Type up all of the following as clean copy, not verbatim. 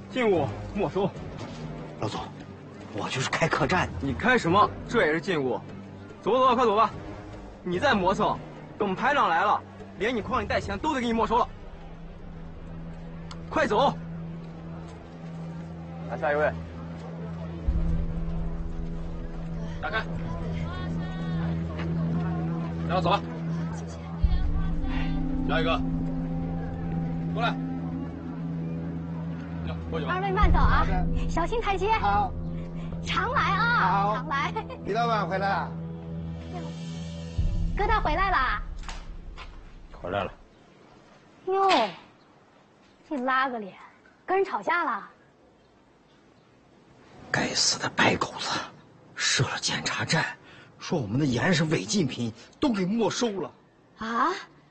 进屋没收。 老总，我就是开客栈。 你开什么？这也是进屋。走吧，快走吧！你再磨蹭，等我们排长来了，连你筐里带钱都得给你没收了。快走！来，下一位。打开。然后走吧。 谢谢。 下一个。过来。过去吧。 二位慢走啊，小心台阶。 好。 常来啊， 好。 常来。 李老板回来了。 疙瘩回来啦。 回来了。 哟，这拉个脸，跟人吵架了？ 该死的白狗子，设了检查站，说我们的盐是违禁品，都给没收了。 啊？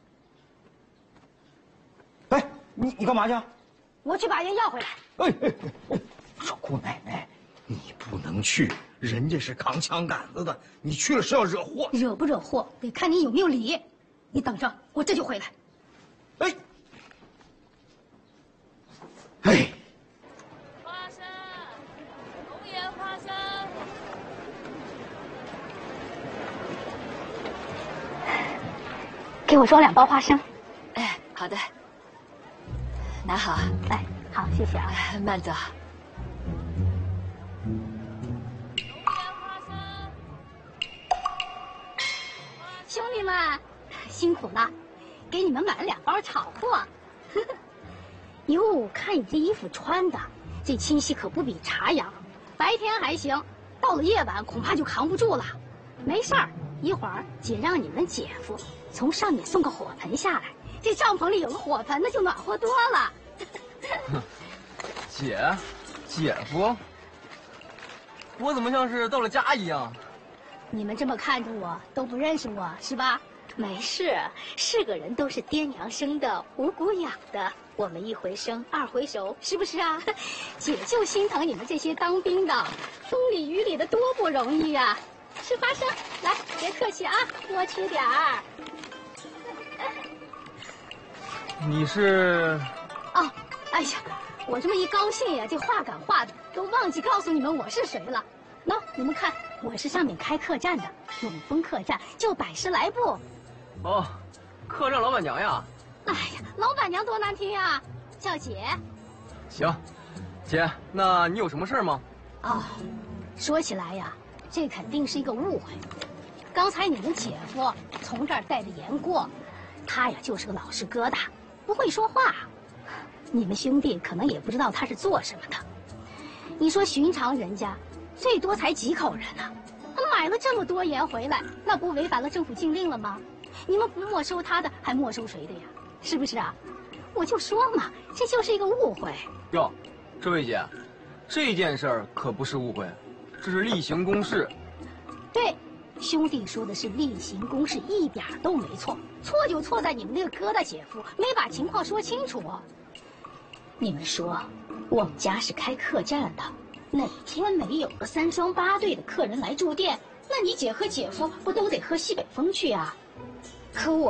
哎，你干嘛去？ 我去把盐要回来。 哎，少姑奶奶，你不能去，人家是扛枪杆子的，你去了是要惹祸。 惹不惹祸得看你有没有理。你等着，我这就回来。 哎，哎， 花生，红颜花生。 给我装2包花生。 哎，好的。拿好， 哎，好，谢谢啊。 慢走。 兄弟们，辛苦了，给你们买了2包炒货。哟，看你这衣服穿的，这清晰可不比茶洋。白天还行，到了夜晚恐怕就扛不住了。没事儿，一会儿姐让你们姐夫从上面送个火盆下来，这帐篷里有个火盆，那就暖和多了。 姐夫，我怎么像是到了家一样？ 你们这么看着我，都不认识我是吧？没事，是个人都是爹娘生的，五谷养的。我们1回生2回熟，是不是啊？姐就心疼你们这些当兵的，风里雨里的多不容易啊！吃花生，来，别客气啊，多吃点儿。 你是？ 哦，哎呀，我这么一高兴呀，这话赶话的都忘记告诉你们我是谁了。喏，你们看，我是上面开客栈的，永丰客栈，就110来部。 哦，客栈老板娘呀。 哎呀，老板娘多难听呀，叫姐。 行，姐，那你有什么事吗？ 哦，说起来呀，这肯定是一个误会。刚才你们姐夫从这儿带着盐过，他呀就是个老实疙瘩，不会说话。你们兄弟可能也不知道他是做什么的。你说寻常人家，最多才几口人呢，他买了这么多盐回来，那不违反了政府禁令了吗？你们不没收他的，还没收谁的呀？是不是啊？我就说嘛，这就是一个误会。 哟，这位姐，这件事儿可不是误会，这是例行公事。 对，兄弟说的是例行公事，一点都没错。错就错在你们那个疙瘩姐夫没把情况说清楚。你们说，我们家是开客栈的，哪天没有个3双8对的客人来住店，那你姐和姐夫不都得喝西北风去啊？可我